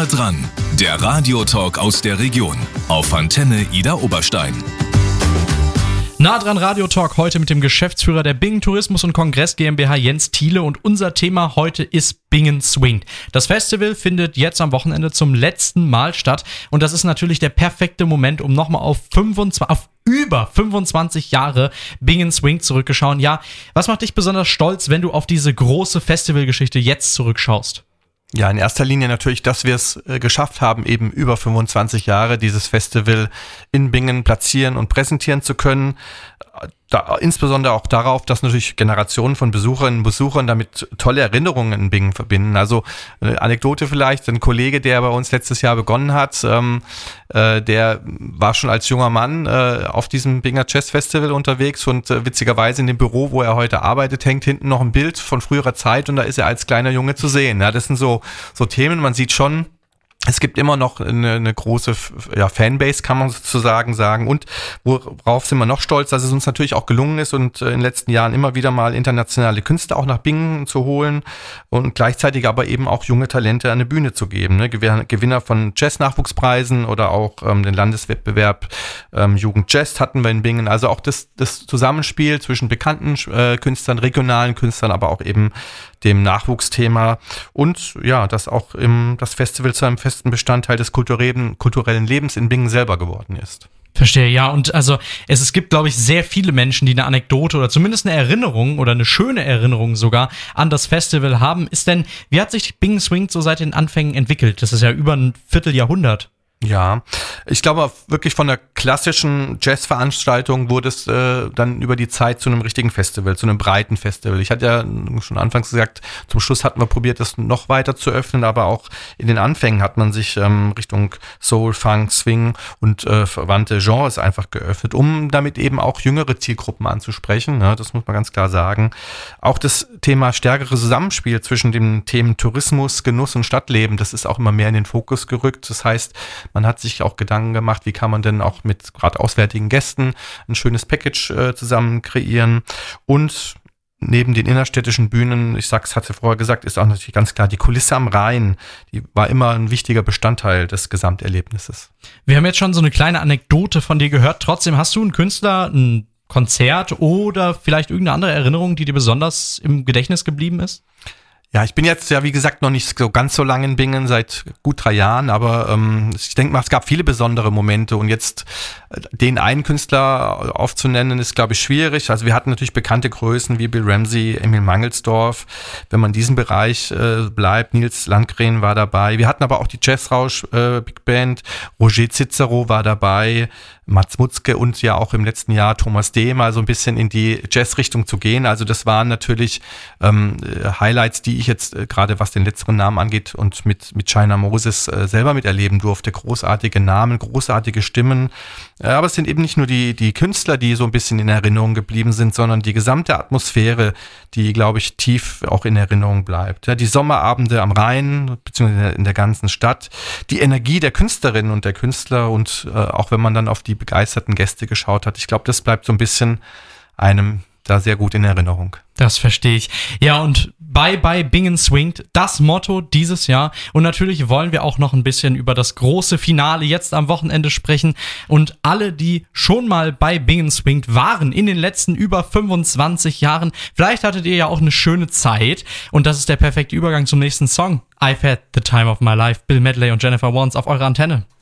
Nah dran, der Radiotalk aus der Region auf Antenne Ida Oberstein. Nah dran Radiotalk heute mit dem Geschäftsführer der Bingen Tourismus und Kongress GmbH Jens Thiele und unser Thema heute ist Bingen Swingt. Das Festival findet jetzt am Wochenende zum letzten Mal statt und das ist natürlich der perfekte Moment, um nochmal auf über 25 Jahre Bingen Swingt zurückgeschaut. Ja, was macht dich besonders stolz, wenn du auf diese große Festivalgeschichte jetzt zurückschaust? Ja, in erster Linie natürlich, dass wir es geschafft haben, eben über 25 Jahre dieses Festival in Bingen platzieren und präsentieren zu können. Insbesondere auch darauf, dass natürlich Generationen von Besucherinnen und Besuchern damit tolle Erinnerungen in Bingen verbinden. Also eine Anekdote vielleicht, ein Kollege, der bei uns letztes Jahr begonnen hat, der war schon als junger Mann auf diesem Binger Jazz Festival unterwegs und witzigerweise in dem Büro, wo er heute arbeitet, hängt hinten noch ein Bild von früherer Zeit und da ist er als kleiner Junge zu sehen. Ja, das sind so Themen, man sieht schon, es gibt immer noch eine große Fanbase, kann man sozusagen sagen. Und worauf sind wir noch stolz, dass es uns natürlich auch gelungen ist und in den letzten Jahren immer wieder mal internationale Künstler auch nach Bingen zu holen und gleichzeitig aber eben auch junge Talente an eine Bühne zu geben. Ne? Gewinner von Jazz-Nachwuchspreisen oder auch den Landeswettbewerb Jugend Jazz hatten wir in Bingen. Also auch das Zusammenspiel zwischen bekannten Künstlern, regionalen Künstlern, aber auch eben dem Nachwuchsthema und ja, dass auch das Festival zu einem festen Bestandteil des kulturellen Lebens in Bingen selber geworden ist. Verstehe, ja. Und also es gibt, glaube ich, sehr viele Menschen, die eine Anekdote oder zumindest eine Erinnerung oder eine schöne Erinnerung sogar an das Festival haben. Wie hat sich Bingen Swingt so seit den Anfängen entwickelt? Das ist ja über ein Vierteljahrhundert. Ja, ich glaube wirklich von der klassischen Jazzveranstaltung wurde es dann über die Zeit zu einem richtigen Festival, zu einem breiten Festival. Ich hatte ja schon anfangs gesagt, zum Schluss hatten wir probiert, das noch weiter zu öffnen, aber auch in den Anfängen hat man sich Richtung Soul, Funk, Swing und verwandte Genres einfach geöffnet, um damit eben auch jüngere Zielgruppen anzusprechen. Ne? Das muss man ganz klar sagen. Auch das Thema stärkere Zusammenspiel zwischen den Themen Tourismus, Genuss und Stadtleben, das ist auch immer mehr in den Fokus gerückt. Das heißt, man hat sich auch Gedanken gemacht, wie kann man denn auch mit gerade auswärtigen Gästen ein schönes Package zusammen kreieren. Und neben den innerstädtischen Bühnen, hatte vorher gesagt, ist auch natürlich ganz klar die Kulisse am Rhein, die war immer ein wichtiger Bestandteil des Gesamterlebnisses. Wir haben jetzt schon so eine kleine Anekdote von dir gehört. Trotzdem, hast du einen Künstler, ein Konzert oder vielleicht irgendeine andere Erinnerung, die dir besonders im Gedächtnis geblieben ist? Ja, ich bin jetzt ja, wie gesagt, noch nicht so ganz so lange in Bingen, seit gut 3 Jahren, aber ich denke mal, es gab viele besondere Momente und jetzt den einen Künstler aufzunennen, ist, glaube ich, schwierig. Also wir hatten natürlich bekannte Größen wie Bill Ramsey, Emil Mangelsdorf, wenn man in diesem Bereich bleibt, Nils Landgren war dabei. Wir hatten aber auch die Jazzrausch Big Band, Roger Cicero war dabei, Mats Mutzke und ja auch im letzten Jahr Thomas D. mal so ein bisschen in die Jazz-Richtung zu gehen. Also das waren natürlich Highlights, die ich jetzt gerade was den letzteren Namen angeht und mit China Moses selber miterleben durfte. Großartige Namen, großartige Stimmen. Aber es sind eben nicht nur die Künstler, die so ein bisschen in Erinnerung geblieben sind, sondern die gesamte Atmosphäre, die, glaube ich, tief auch in Erinnerung bleibt. Ja, die Sommerabende am Rhein, beziehungsweise in der ganzen Stadt, die Energie der Künstlerinnen und der Künstler und auch wenn man dann auf die begeisterten Gäste geschaut hat, ich glaube, das bleibt so ein bisschen einem da sehr gut in Erinnerung. Das verstehe ich. Ja, und Bye Bye Bingen Swingt, das Motto dieses Jahr. Und natürlich wollen wir auch noch ein bisschen über das große Finale jetzt am Wochenende sprechen. Und alle, die schon mal bei Bingen Swingt waren in den letzten über 25 Jahren, vielleicht hattet ihr ja auch eine schöne Zeit. Und das ist der perfekte Übergang zum nächsten Song. I've Had the Time of My Life, Bill Medley und Jennifer Warnes auf eurer Antenne.